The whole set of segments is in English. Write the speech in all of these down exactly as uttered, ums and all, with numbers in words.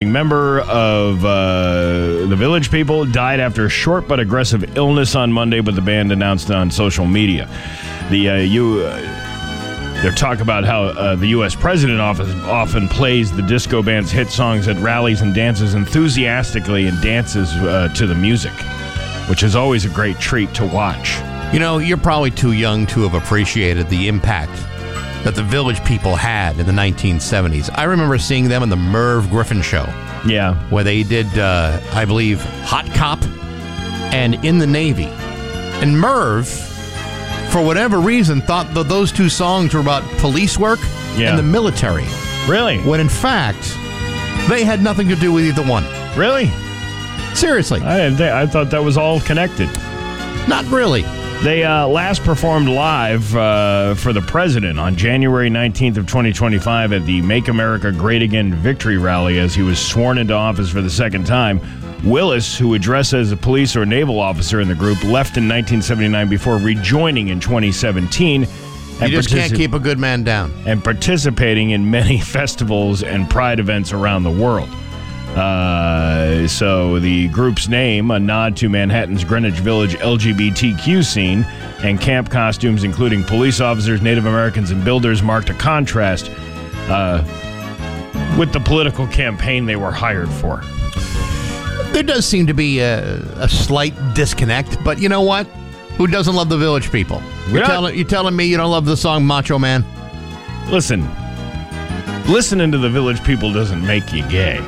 founding member of uh, the Village People, died after a short but aggressive illness on Monday, but the band announced on social media. The uh, you. Uh, They're talking about how uh, the U S president often, often plays the disco band's hit songs at rallies and dances enthusiastically and dances uh, to the music, which is always a great treat to watch. You know, you're probably too young to have appreciated the impact that the Village People had in the nineteen seventies. I remember seeing them in the Merv Griffin Show. Yeah. Where they did, uh, I believe, Hot Cop and In the Navy. And Merv, for whatever reason, thought that those two songs were about police work yeah. and the military. Really? When in fact, they had nothing to do with either one. Really? Seriously. I didn't think, I thought that was all connected. Not really. They uh, last performed live uh, for the president on January nineteenth of twenty twenty-five at the Make America Great Again victory rally as he was sworn into office for the second time. Willis, who would dress as a police or naval officer in the group, left in nineteen seventy-nine before rejoining in twenty seventeen. You just can't keep a good man down. And participating in many festivals and pride events around the world. Uh, so the group's name, a nod to Manhattan's Greenwich Village L G B T Q scene, and camp costumes including police officers, Native Americans, and builders marked a contrast uh, with the political campaign they were hired for. There does seem to be a, a slight disconnect, but you know what? Who doesn't love the Village People? You're, telling, you're telling me you don't love the song Macho Man? Listen, listening to the Village People doesn't make you gay.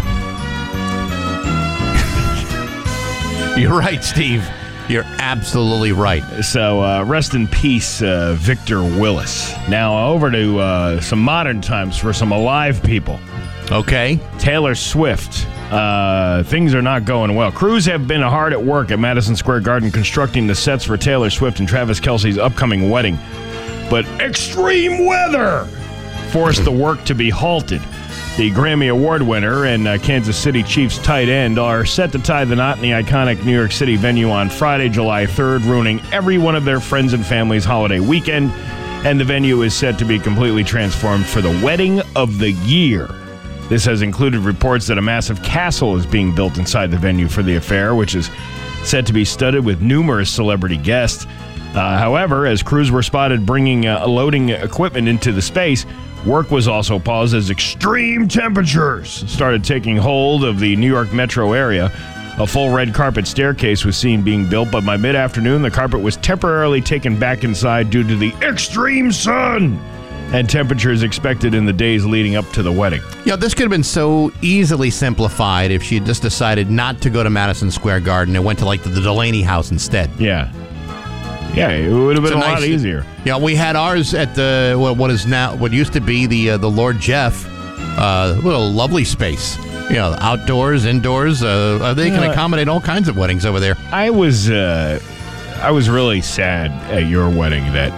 You're right, Steve. You're absolutely right. So uh, rest in peace, uh, Victor Willis. Now over to uh, some modern times for some alive people. Okay. Taylor Swift. Uh, things are not going well. Crews have been hard at work at Madison Square Garden constructing the sets for Taylor Swift and Travis Kelce's upcoming wedding. But extreme weather forced the work to be halted. The Grammy Award winner and uh, Kansas City Chiefs tight end are set to tie the knot in the iconic New York City venue on Friday, July third, ruining every one of their friends' and family's holiday weekend. And the venue is set to be completely transformed for the wedding of the year. This has included reports that a massive castle is being built inside the venue for the affair, which is said to be studded with numerous celebrity guests. Uh, however, as crews were spotted bringing uh, loading equipment into the space, work was also paused as extreme temperatures started taking hold of the New York metro area. A full red carpet staircase was seen being built, but by mid-afternoon, the carpet was temporarily taken back inside due to the extreme sun and temperatures expected in the days leading up to the wedding. Yeah, this could have been so easily simplified if she had just decided not to go to Madison Square Garden and went to, like, the Delaney House instead. Yeah. Yeah, it would have been a, a nice, lot easier. Yeah, we had ours at the what is now what used to be the uh, the Lord Jeff, uh, what a lovely space. You know, outdoors, indoors. Uh, they can uh, accommodate all kinds of weddings over there. I was uh, I was really sad at your wedding that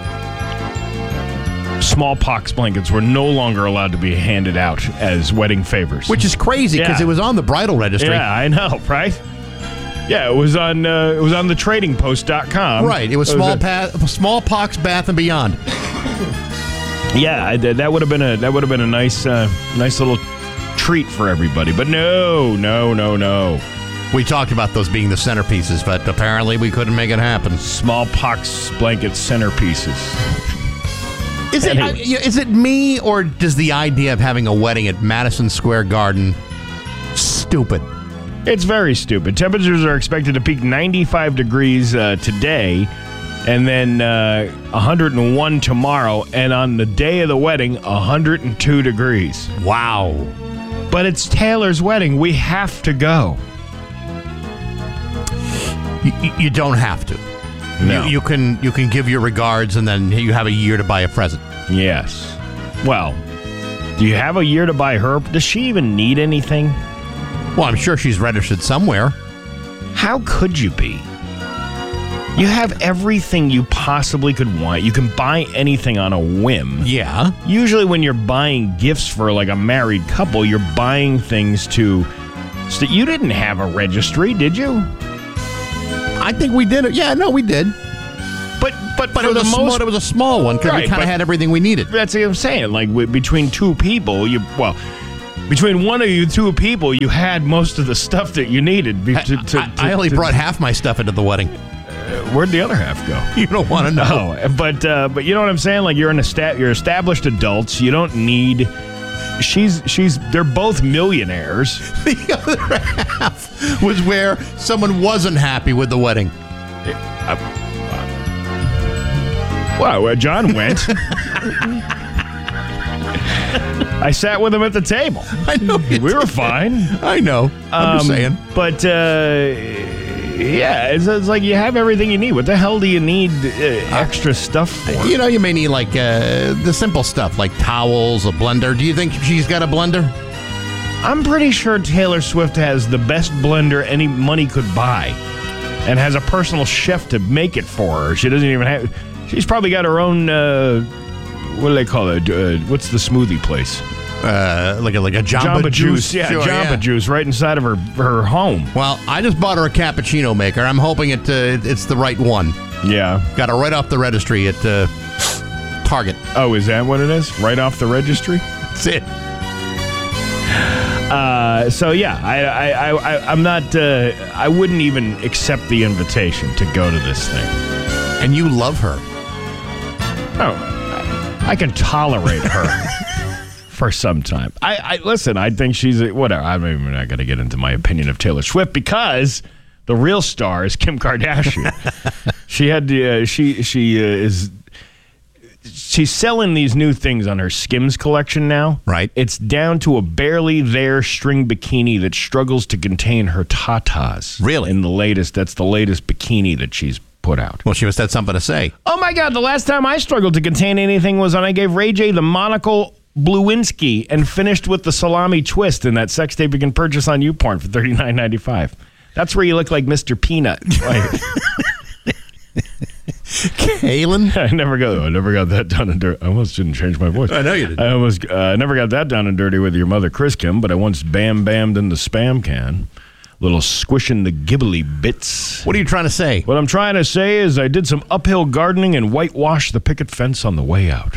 smallpox blankets were no longer allowed to be handed out as wedding favors. Which is crazy because yeah. it was on the bridal registry. Yeah, I know, right? Yeah, it was on uh, it was on the trading post dot com. Right, it was, it was small a, pa- smallpox, bath, and beyond. Yeah, I, that would have been a that would have been a nice uh, nice little treat for everybody. But no, no, no, no. We talked about those being the centerpieces, but apparently we couldn't make it happen. Smallpox blanket centerpieces. Is it anyway. uh, is it me, or does the idea of having a wedding at Madison Square Garden stupid? It's very stupid. Temperatures are expected to peak ninety-five degrees uh, today, and then uh, one hundred one tomorrow, and on the day of the wedding, one hundred two degrees. Wow. But it's Taylor's wedding. We have to go. You, you don't have to. No. You, you can you can give your regards, and then you have a year to buy a present. Yes. Well, do you have a year to buy her? Does she even need anything? Well, I'm sure she's registered somewhere. How could you be? You have everything you possibly could want. You can buy anything on a whim. Yeah. Usually when you're buying gifts for like a married couple, you're buying things to... So you didn't have a registry, did you? I think we did it. Yeah, no, we did. But but, but for it, was the a most, small, it was a small one because right, we kind of had everything we needed. That's what I'm saying. Like w- between two people, you... Well... Between one of you two people, you had most of the stuff that you needed. Be- to, to, I, to, I only to, brought half my stuff into the wedding. Uh, where'd the other half go? You don't want to know. No, but uh, but you know what I'm saying? Like you're an esta- you're established adults. You don't need. She's she's. They're both millionaires. The other half was where someone wasn't happy with the wedding. Uh, well, where John went. I sat with him at the table. I know. We were fine. I know. I'm um, just saying. But, uh, yeah, it's, it's like you have everything you need. What the hell do you need uh, extra stuff for? You know, you may need, like, uh, the simple stuff, like towels, a blender. Do you think she's got a blender? I'm pretty sure Taylor Swift has the best blender any money could buy and has a personal chef to make it for her. She doesn't even have... She's probably got her own... Uh, what do they call it? Uh, what's the smoothie place? Uh, like a like a Jamba, Jamba Juice. Juice. Yeah, Sure, Jamba yeah. Juice right inside of her her home. Well, I just bought her a cappuccino maker. I'm hoping it uh, it's the right one. Yeah. Got it right off the registry at uh, Target. Oh, is that what it is? Right off the registry? That's it. Uh, so yeah, I I I, I I'm not. Uh, I wouldn't even accept the invitation to go to this thing. And you love her. Oh. I can tolerate her for some time. I, I listen. I think she's a, whatever. I'm even not going to get into my opinion of Taylor Swift because the real star is Kim Kardashian. she had uh, she she uh, is she's selling these new things on her Skims collection now. Right. It's down to a barely there string bikini that struggles to contain her tatas. Really? In the latest, that's the latest bikini that she's put out. Well, she must have something to say. Oh my God, the last time I struggled to contain anything was when I gave Ray J the monocle Bluinski and finished with the salami twist in that sex tape you can purchase on YouPorn for thirty-nine ninety-five. That's where you look like Mister Peanut. Like, Kaylin? I never got I never got that done and dirty. I almost didn't change my voice. I know you didn't. I almost uh, never got that done and dirty with your mother, Chris Kim, but I once bam-bammed in the spam can. Little squishing the gibbly bits. What are you trying to say? What I'm trying to say is I did some uphill gardening and whitewashed the picket fence on the way out.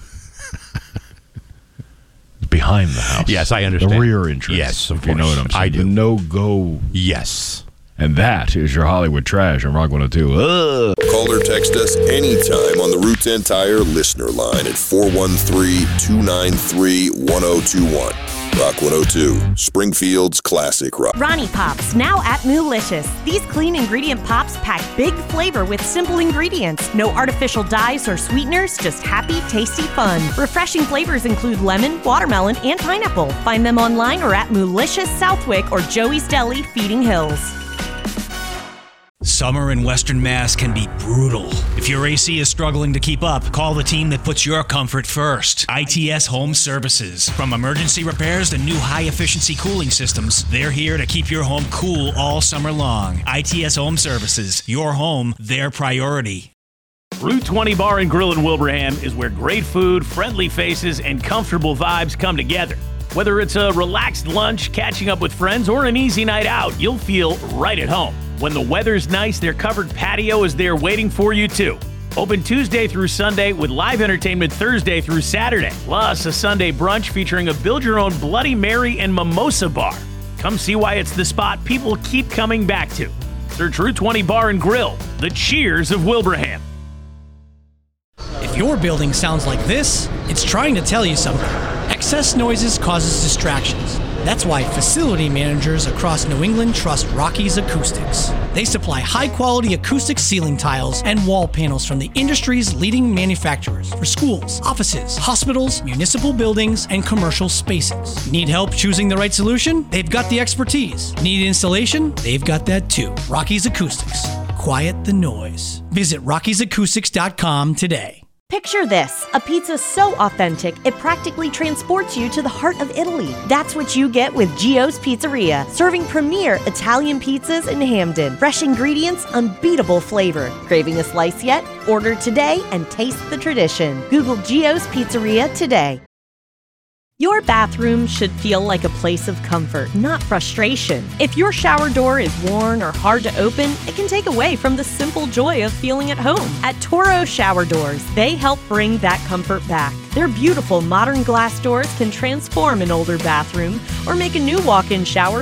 Behind the house. Yes, I understand. The rear entrance. Yes, of if you know course. what I'm saying. I do. The no-go. Yes. And that is your Hollywood Trash on Rock one oh two. Ugh. Call or text us anytime on the Route ten Tire listener line at four one three, two nine three, one oh two one. Rock one oh two, Springfield's classic rock. Ronnie Pops, now at Moolicious. These clean ingredient pops pack big flavor with simple ingredients. No artificial dyes or sweeteners, just happy, tasty fun. Refreshing flavors include lemon, watermelon, and pineapple. Find them online or at Moolicious Southwick or Joey's Deli, Feeding Hills. Summer in Western Mass can be brutal. If your A C is struggling to keep up, call the team that puts your comfort first. I T S Home Services. From emergency repairs to new high-efficiency cooling systems, they're here to keep your home cool all summer long. I T S Home Services. Your home, their priority. Route twenty Bar and Grill in Wilbraham is where great food, friendly faces, and comfortable vibes come together. Whether it's a relaxed lunch, catching up with friends, or an easy night out, you'll feel right at home. When the weather's nice, their covered patio is there waiting for you, too. Open Tuesday through Sunday with live entertainment Thursday through Saturday. Plus, a Sunday brunch featuring a build-your-own Bloody Mary and mimosa bar. Come see why it's the spot people keep coming back to. Search Route twenty Bar and Grill, the cheers of Wilbraham. If your building sounds like this, it's trying to tell you something. Excess noises causes distractions. That's why facility managers across New England trust Rocky's Acoustics. They supply high-quality acoustic ceiling tiles and wall panels from the industry's leading manufacturers for schools, offices, hospitals, municipal buildings, and commercial spaces. Need help choosing the right solution? They've got the expertise. Need installation? They've got that too. Rocky's Acoustics. Quiet the noise. Visit rockies acoustics dot com today. Picture this, a pizza so authentic, it practically transports you to the heart of Italy. That's what you get with Gio's Pizzeria, serving premier Italian pizzas in Hamden. Fresh ingredients, unbeatable flavor. Craving a slice yet? Order today and taste the tradition. Google Gio's Pizzeria today. Your bathroom should feel like a place of comfort, not frustration. If your shower door is worn or hard to open, it can take away from the simple joy of feeling at home. At Toro Shower Doors, they help bring that comfort back. Their beautiful modern glass doors can transform an older bathroom or make a new walk-in shower